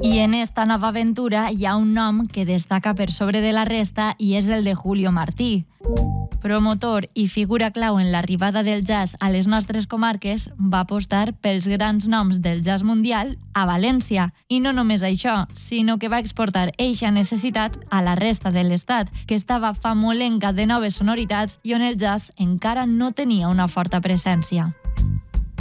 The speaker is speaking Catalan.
I en esta nova aventura hi ha un nom que destaca per sobre de la resta i és el de Julio Martí. Promotor i figura clau en l'arribada del jazz a les nostres comarques, va apostar pels grans noms del jazz mundial a València. I no només això, sinó que va exportar eixa necessitat a la resta de l'estat, que estava famolenca de noves sonoritats i on el jazz encara no tenia una forta presència.